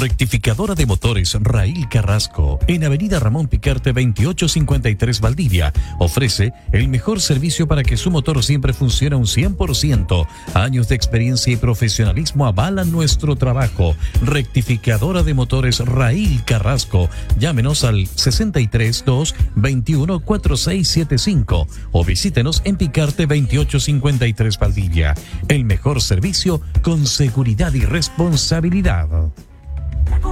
Rectificadora de motores Raíl Carrasco, en Avenida Ramón Picarte 2853 Valdivia, ofrece el mejor servicio para que su motor siempre funcione un 100%. Años de experiencia y profesionalismo avalan nuestro trabajo. Rectificadora de motores Raíl Carrasco. Llámenos al 63 2 21 4675 o visítenos en Picarte 2853 Valdivia. El mejor servicio con seguridad y responsabilidad.